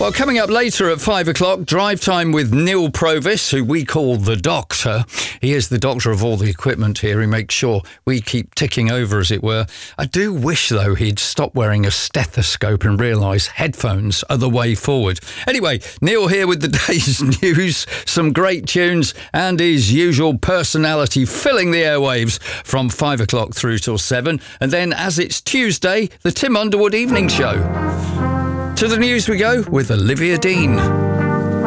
Well, coming up later at 5 o'clock, drive time with Neil Provis, who we call the Doctor. He is the doctor of all the equipment here. He makes sure we keep ticking over, as it were. I do wish, though, he'd stop wearing a stethoscope and realise headphones are the way forward. Anyway, Neil here with the day's news, some great tunes, and his usual personality filling the airwaves from 5 o'clock through till 7. And then, as it's Tuesday, the Tim Underwood Evening Show. To the news we go with Olivia Dean.